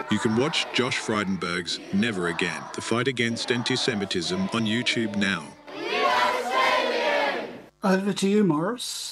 You can watch Josh Frydenberg's Never Again, the fight against anti-Semitism on YouTube now. Over to you, Morris.